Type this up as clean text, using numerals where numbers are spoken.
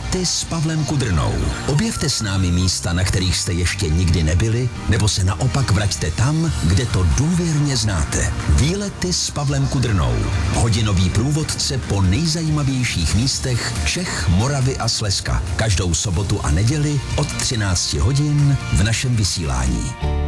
Výlety s Pavlem Kudrnou. Objevte s námi místa, na kterých jste ještě nikdy nebyli, nebo se naopak vraťte tam, kde to důvěrně znáte. Výlety s Pavlem Kudrnou. Hodinový průvodce po nejzajímavějších místech Čech, Moravy a Slezska. Každou sobotu a neděli od 13 hodin v našem vysílání.